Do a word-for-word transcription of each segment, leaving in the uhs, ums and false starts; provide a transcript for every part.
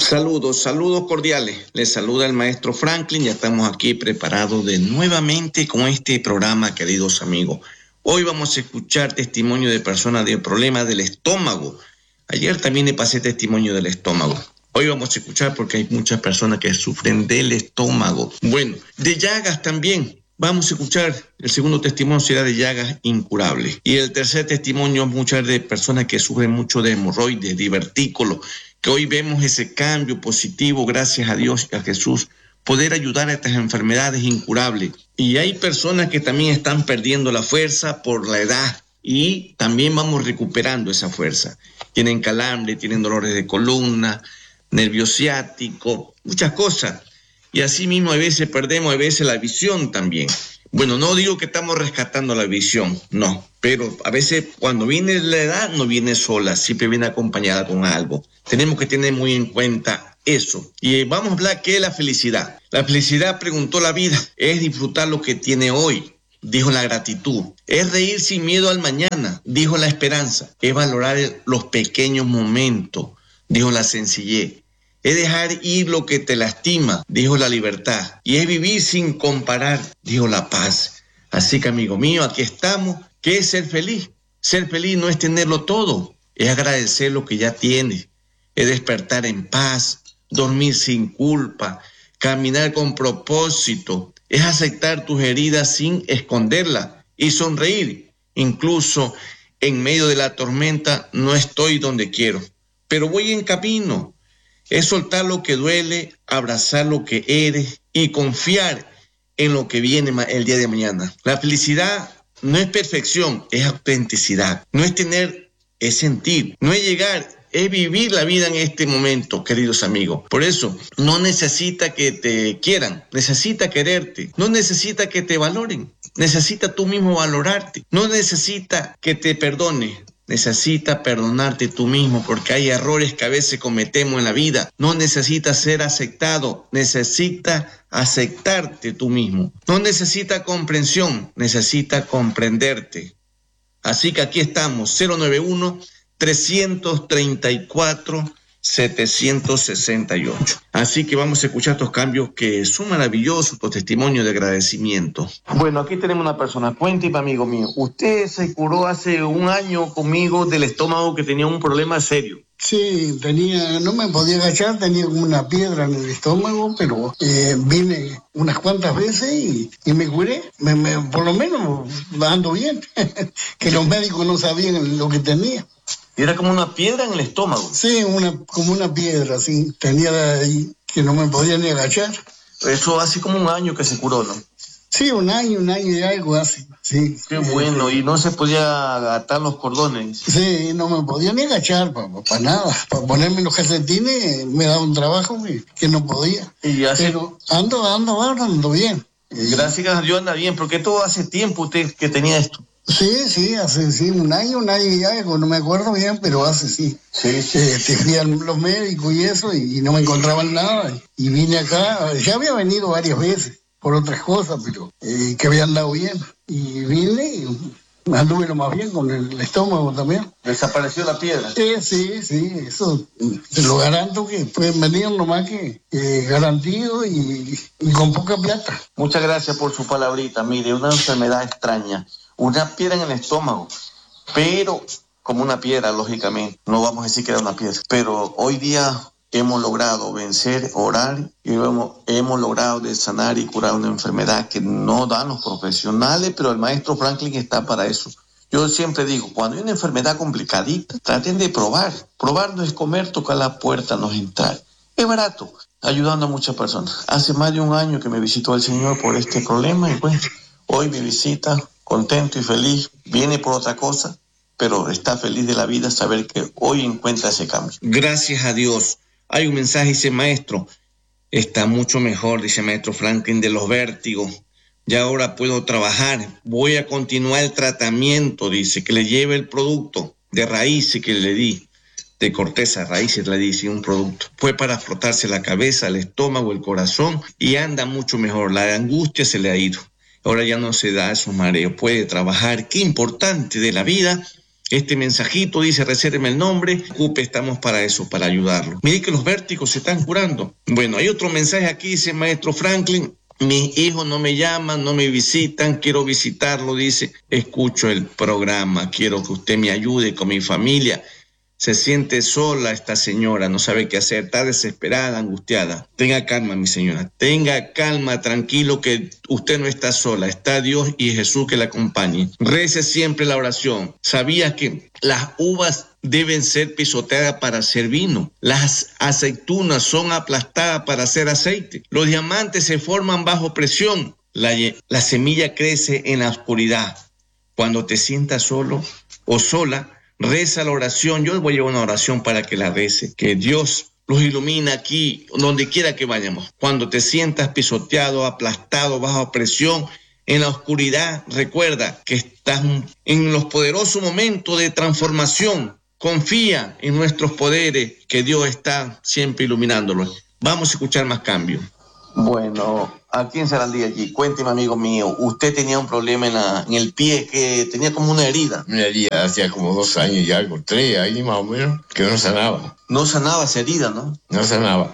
Saludos, saludos cordiales. Les saluda el maestro Franklin. Ya estamos aquí preparados de nuevamente con este programa, queridos amigos. Hoy vamos a escuchar testimonio de personas de problemas del estómago. Ayer también le pasé testimonio del estómago. Hoy vamos a escuchar porque hay muchas personas que sufren del estómago. Bueno, de llagas también. Vamos a escuchar el segundo testimonio, será de llagas incurables. Y el tercer testimonio, muchas de personas que sufren mucho de hemorroides, divertículos, que hoy vemos ese cambio positivo, gracias a Dios y a Jesús, poder ayudar a estas enfermedades incurables. Y hay personas que también están perdiendo la fuerza por la edad y también vamos recuperando esa fuerza. Tienen calambre, tienen dolores de columna, nervio ciático, muchas cosas. Y así mismo a veces perdemos, a veces la visión también. Bueno, no digo que estamos rescatando la visión, no, pero a veces cuando viene la edad no viene sola, siempre viene acompañada con algo. Tenemos que tener muy en cuenta eso. Y vamos a hablar qué es la felicidad. La felicidad, preguntó la vida, es disfrutar lo que tiene hoy, dijo la gratitud. Es reír sin miedo al mañana, dijo la esperanza. Es valorar los pequeños momentos, dijo la sencillez. Es dejar ir lo que te lastima, dijo la libertad. Y es vivir sin comparar, dijo la paz. Así que, amigo mío, aquí estamos. ¿Qué es ser feliz? Ser feliz no es tenerlo todo. Es agradecer lo que ya tienes. Es despertar en paz, dormir sin culpa, caminar con propósito. Es aceptar tus heridas sin esconderlas y sonreír. Incluso en medio de la tormenta no estoy donde quiero, pero voy en camino. Es soltar lo que duele, abrazar lo que eres y confiar en lo que viene el día de mañana. La felicidad no es perfección, es autenticidad. No es tener, es sentir. No es llegar, es vivir la vida en este momento, queridos amigos. Por eso, no necesita que te quieran, necesita quererte. No necesita que te valoren, necesita tú mismo valorarte. No necesita que te perdones. Necesita perdonarte tú mismo porque hay errores que a veces cometemos en la vida. No necesitas ser aceptado, necesita aceptarte tú mismo. No necesita comprensión, necesita comprenderte. Así que aquí estamos, cero nueve uno, tres tres cuatro, siete seis ocho. Así que vamos a escuchar estos cambios que son maravillosos, tu testimonio de agradecimiento. Bueno, aquí tenemos una persona. Cuénteme, amigo mío, usted se curó hace un año conmigo del estómago que tenía un problema serio. Sí, tenía, no me podía agachar, tenía como una piedra en el estómago, pero eh, vine unas cuantas veces y, y me curé. Me, me, por lo menos ando bien, que los médicos no sabían lo que tenía. Era como una piedra en el estómago. Sí, una, como una piedra, sí. Tenía ahí que no me podía ni agachar. Eso hace como un año que se curó, ¿no? Sí, un año, un año y algo hace, sí. Qué bueno, y no se podía atar los cordones. Sí, no me podía ni agachar, para pa nada. Para ponerme los calcetines me daba un trabajo que, que no podía. Y hace... Pero ando, ando, ando, ando bien. Gracias a Dios anda bien, porque todo hace tiempo usted que tenía esto. Sí, sí, hace sí, un año, un año y algo, no me acuerdo bien, pero hace sí. Sí, sí. Eh, te fui a los médicos y eso, y, y no me encontraban nada. Y vine acá, ya había venido varias veces por otras cosas, pero eh, que habían dado bien. Y vine y anduve lo más bien con el estómago también. ¿Desapareció la piedra? Sí, sí, sí, eso te lo garanto que pueden venir nomás que eh, garantido y, y con poca plata. Muchas gracias por su palabrita. Mire, una enfermedad extraña. Una piedra en el estómago, pero como una piedra, lógicamente, no vamos a decir que era una piedra, pero hoy día hemos logrado vencer, orar, y hemos, hemos logrado de sanar y curar una enfermedad que no dan los profesionales, pero el maestro Franklin está para eso. Yo siempre digo, cuando hay una enfermedad complicadita, traten de probar. Probar no es comer, tocar la puerta, no es entrar. Es barato, ayudando a muchas personas. Hace más de un año que me visitó el Señor por este problema, y pues hoy me visita contento y feliz, viene por otra cosa, pero está feliz de la vida saber que hoy encuentra ese cambio. Gracias a Dios. Hay un mensaje, dice maestro, está mucho mejor, dice maestro Franklin, de los vértigos. Ya ahora puedo trabajar, voy a continuar el tratamiento, dice, que le lleve el producto de raíces que le di, de corteza, raíces le di, un producto. Fue para frotarse la cabeza, el estómago, el corazón, y anda mucho mejor. La angustia se le ha ido. Ahora ya no se da esos mareos, puede trabajar. Qué importante de la vida este mensajito, dice, resérveme el nombre, ocupe, estamos para eso, para ayudarlo. Mire que los vértigos se están curando. Bueno, hay otro mensaje aquí, dice maestro Franklin. Mis hijos no me llaman, no me visitan, quiero visitarlo, dice, escucho el programa, quiero que usted me ayude con mi familia. Se siente sola esta señora, no sabe qué hacer, está desesperada, angustiada. Tenga calma, mi señora, tenga calma, tranquilo, que usted no está sola, está Dios y Jesús que la acompañe. Rece siempre la oración. ¿Sabía que las uvas deben ser pisoteadas para hacer vino? Las aceitunas son aplastadas para hacer aceite. Los diamantes se forman bajo presión. La, la semilla crece en la oscuridad. Cuando te sientas solo o sola, reza la oración. Yo les voy a llevar una oración para que la rece. Que Dios los ilumina aquí, donde quiera que vayamos. Cuando te sientas pisoteado, aplastado, bajo presión, en la oscuridad, recuerda que estás en los poderosos momentos de transformación. Confía en nuestros poderes, que Dios está siempre iluminándolos. Vamos a escuchar más cambios. Bueno, aquí en Sarandí, allí, cuénteme, amigo mío, usted tenía un problema en, la, en el pie, que tenía como una herida. Una herida hacía como dos años y algo, tres ahí más o menos, que no sanaba. No sanaba esa herida, ¿no? No sanaba.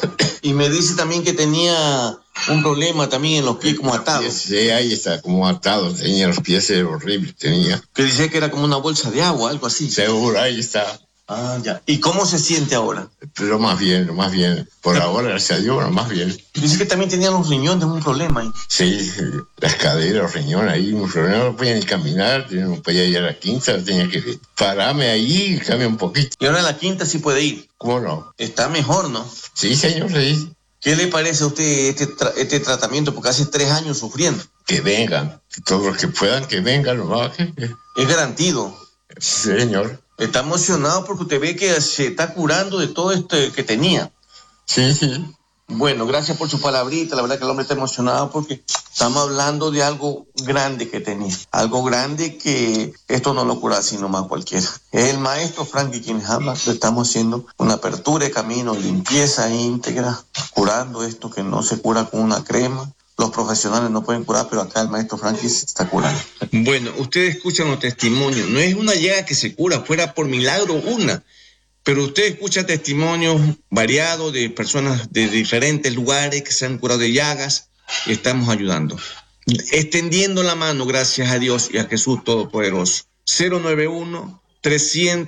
Y me dice también que tenía un problema también en los pies, como atados. Sí, ahí está, como atado, tenía los pies horribles, tenía. Que dice que era como una bolsa de agua, algo así. Seguro, ahí está. Ah, ya. ¿Y cómo se siente ahora? Pero más bien, lo más bien. Por ¿Qué? Ahora, gracias a Dios, lo más bien. Dice que también tenía los riñones, un problema ahí. Sí, las caderas, los riñones ahí, un problema, no podía ni caminar, no podía ir a la quinta, tenía que pararme ahí y cambiar un poquito. Y ahora a la quinta sí puede ir. ¿Cómo no? Está mejor, ¿no? Sí, señor, sí. ¿Qué le parece a usted este, tra este tratamiento? Porque hace tres años sufriendo. Que vengan, que todos los que puedan, que vengan, lo más que... Es garantido. Sí, señor. Está emocionado porque usted ve que se está curando de todo esto que tenía. Sí, sí. Bueno, gracias por su palabrita. La verdad que el hombre está emocionado porque estamos hablando de algo grande que tenía. Algo grande que esto no lo cura así nomás cualquiera. Es el maestro Franklin quien habla. Le estamos haciendo una apertura de camino, limpieza íntegra, curando esto que no se cura con una crema. Los profesionales no pueden curar, pero acá el maestro Franklin se está curando. Bueno, ustedes escuchan los testimonios. No es una llaga que se cura, fuera por milagro una. Pero usted escucha testimonios variados de personas de diferentes lugares que se han curado de llagas y estamos ayudando. Extendiendo la mano, gracias a Dios y a Jesús Todopoderoso. cero nueve uno, tres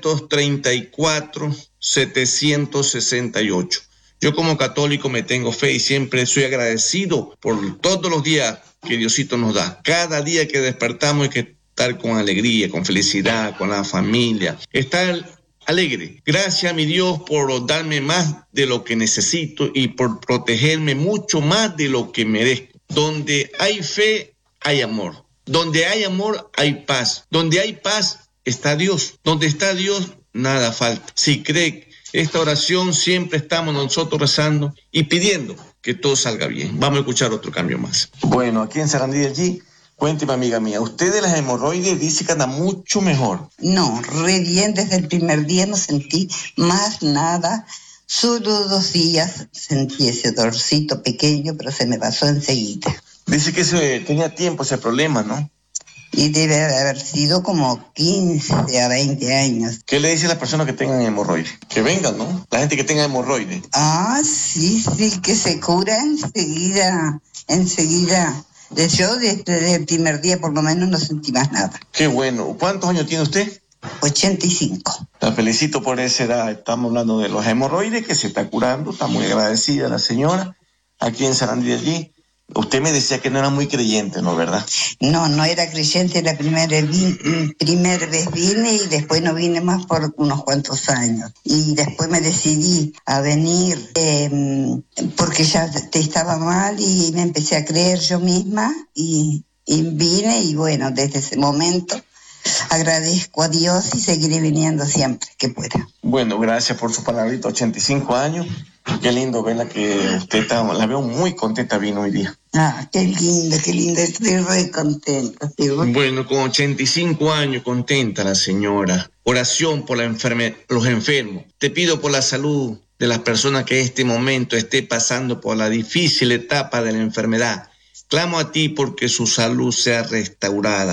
tres cuatro, siete seis ocho. Yo como católico me tengo fe y siempre soy agradecido por todos los días que Diosito nos da. Cada día que despertamos hay que estar con alegría, con felicidad, con la familia. Estar alegre. Gracias a mi Dios por darme más de lo que necesito y por protegerme mucho más de lo que merezco. Donde hay fe, hay amor. Donde hay amor, hay paz. Donde hay paz, está Dios. Donde está Dios, nada falta. Si cree esta oración, siempre estamos nosotros rezando y pidiendo que todo salga bien. Vamos a escuchar otro cambio más. Bueno, aquí en Sarandí allí, cuénteme, amiga mía, usted de las hemorroides dice que anda mucho mejor. No, re bien, desde el primer día no sentí más nada. Solo dos días sentí ese dolorcito pequeño, pero se me pasó enseguida. Dice que se tenía tiempo ese problema, ¿no? Y debe haber sido como quince a veinte años. ¿Qué le dice a las personas que tengan hemorroides? Que vengan, ¿no? La gente que tenga hemorroides. Ah, sí, sí, que se cura enseguida, enseguida. Yo desde el primer día por lo menos no sentí más nada. Qué bueno. ¿Cuántos años tiene usted? ochenta y cinco. La felicito por esa edad. Estamos hablando de los hemorroides que se está curando. Está muy agradecida la señora aquí en Sarandí allí. Usted me decía que no era muy creyente, ¿no, verdad? No, no era creyente. La primera, vi, primera vez vine y después no vine más por unos cuantos años. Y después me decidí a venir eh, porque ya te estaba mal y me empecé a creer yo misma y, y vine y bueno, desde ese momento agradezco a Dios y seguiré viniendo siempre que pueda. Bueno, gracias por su palabrita, ochenta y cinco años. Qué lindo verla que usted está, la veo muy contenta, vino hoy día. Ah, qué linda, qué linda, estoy re contenta. Estoy re... Bueno, con ochenta y cinco años, contenta la señora. Oración por la enferme, los enfermos. Te pido por la salud de las personas que en este momento esté pasando por la difícil etapa de la enfermedad. Clamo a ti porque su salud sea restaurada.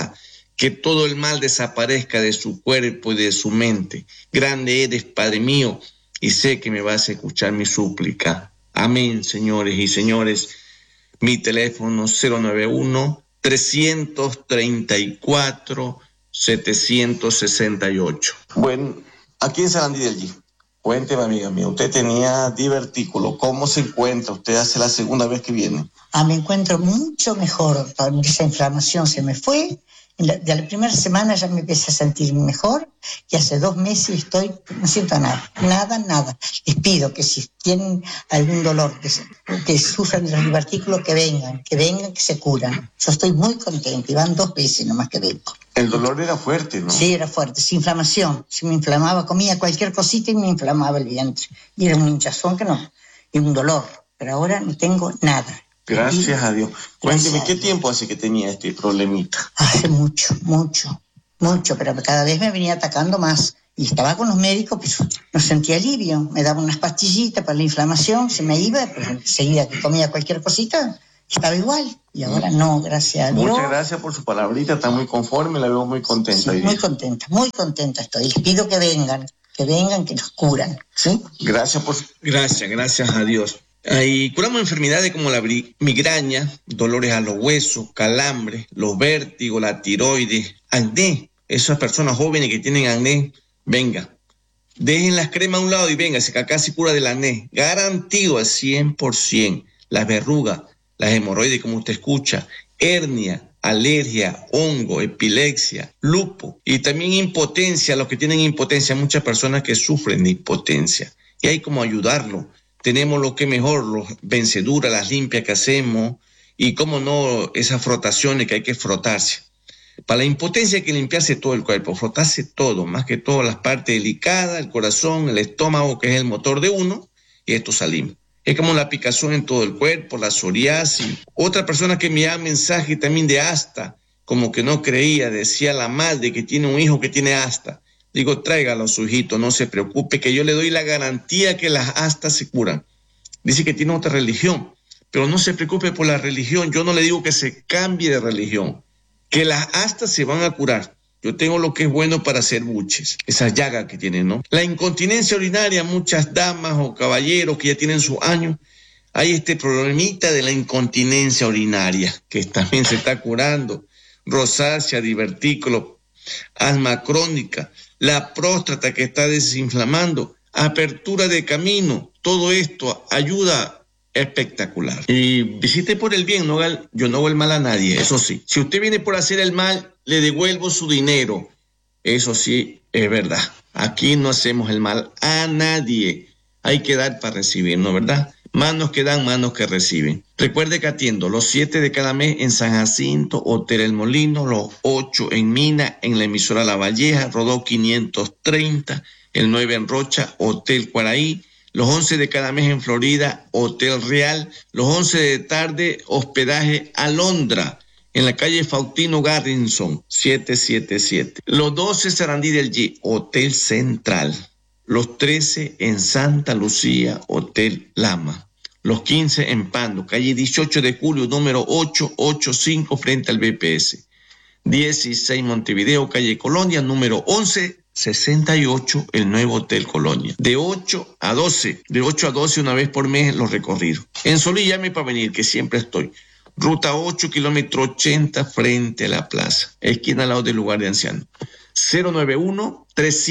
que todo el mal desaparezca de su cuerpo y de su mente. Grande eres, Padre mío, y sé que me vas a escuchar mi súplica. Amén, señores y señores. Mi teléfono cero nueve uno, tres tres cuatro, siete seis ocho. Bueno, aquí en Sarandí del G. Cuénteme, amiga mía, usted tenía divertículo. ¿Cómo se encuentra? Usted hace la segunda vez que viene. Ah, me encuentro mucho mejor. Esa inflamación se me fue. La, de la primera semana ya me empecé a sentir mejor y hace dos meses estoy, no siento nada, nada, nada. Les pido que si tienen algún dolor, que, se, que sufran de los divertículos, que vengan, que vengan, que se curan. Yo estoy muy contenta y van dos veces nomás que vengo. El dolor era fuerte, ¿no? Sí, era fuerte, es inflamación. Se me inflamaba, comía cualquier cosita y me inflamaba el vientre. Y era un hinchazón que no, y un dolor. Pero ahora no tengo nada. Gracias a Dios. Cuénteme, ¿qué tiempo hace que tenía este problemita? Hace mucho, mucho, mucho, pero cada vez me venía atacando más. Y estaba con los médicos, pues no sentía alivio. Me daban unas pastillitas para la inflamación, se me iba, pero enseguida que comía cualquier cosita, estaba igual. Y ahora no, gracias a Dios. Muchas gracias por su palabrita, está muy conforme, la veo muy contenta. Sí, muy contenta, muy contenta estoy. Les pido que vengan, que vengan, que nos curan, ¿sí? Gracias por su... Gracias, gracias a Dios. Y curamos enfermedades como la migraña, dolores a los huesos, calambres, los vértigos, la tiroides, acné. Esas personas jóvenes que tienen acné, venga, dejen las cremas a un lado y venga, que acá se cura del acné. Garantido al cien por ciento. Las verrugas, las hemorroides, como usted escucha, hernia, alergia, hongo, epilepsia, lupus y también impotencia. Los que tienen impotencia, muchas personas que sufren de impotencia. Y hay como ayudarlo. Tenemos lo que mejor, los venceduras, las limpias que hacemos y, cómo no, esas frotaciones que hay que frotarse. Para la impotencia hay que limpiarse todo el cuerpo, frotarse todo, más que todo las partes delicadas, el corazón, el estómago, que es el motor de uno, y esto salimos. Es como la picazón en todo el cuerpo, la psoriasis. Otra persona que me da mensaje también de asta, como que no creía, decía la madre que tiene un hijo que tiene asta. Digo, tráigalo a su hijito, no se preocupe, que yo le doy la garantía que las astas se curan. Dice que tiene otra religión, pero no se preocupe por la religión. Yo no le digo que se cambie de religión, que las astas se van a curar. Yo tengo lo que es bueno para hacer buches, esas llagas que tienen, ¿no? La incontinencia urinaria, muchas damas o caballeros que ya tienen sus años, hay este problemita de la incontinencia urinaria, que también se está curando. Rosácea, divertículo, asma crónica, la próstata que está desinflamando, apertura de camino, todo esto ayuda espectacular. Y visite por el bien, no haga, yo no hago el mal a nadie, eso sí. Si usted viene por hacer el mal, le devuelvo su dinero. Eso sí, es verdad. Aquí no hacemos el mal a nadie. Hay que dar para recibir, ¿no es verdad? Manos que dan, manos que reciben. Recuerde que atiendo los siete de cada mes en San Jacinto, Hotel El Molino, los ocho en Mina, en la emisora La Valleja, Rodó quinientos treinta, el nueve en Rocha, Hotel Cuaraí, los once de cada mes en Florida, Hotel Real, los once de tarde, hospedaje Alondra, en la calle Faustino Garrison, setecientos setenta y siete. Los doce Sarandí del G, Hotel Central. Los trece en Santa Lucía, Hotel Lama. Los quince en Pando, calle dieciocho de julio, número ochocientos ochenta y cinco, frente al B P S. dieciséis Montevideo, calle Colonia, número once sesenta y ocho, el nuevo Hotel Colonia. De ocho a doce, de ocho a doce una vez por mes los recorridos. En Solí llame para venir, que siempre estoy. Ruta ocho, kilómetro ochenta, frente a la plaza, esquina al lado del lugar de ancianos. cero nueve uno, tres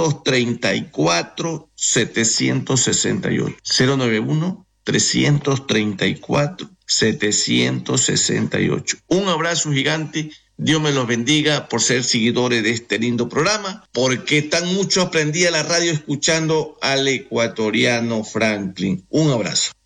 tres cuatro, siete seis ocho. cero nueve uno, tres tres cuatro, siete seis ocho. Un abrazo gigante. Dios me los bendiga por ser seguidores de este lindo programa, porque tan mucho aprendí a la radio escuchando al ecuatoriano Franklin. Un abrazo.